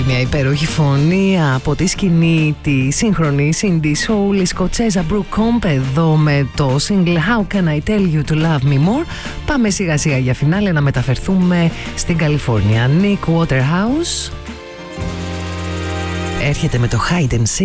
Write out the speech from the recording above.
άλλη μια υπέροχη φωνή από τη σκηνή τη σύγχρονη indie soul, η Σκοτσέζα Brooke Comp, εδώ με το single How Can I Tell You To Love Me More. Πάμε σιγά σιγά για φινάλε να μεταφερθούμε στην Καλιφόρνια. Nick Waterhouse έρχεται με το Hide and Seek.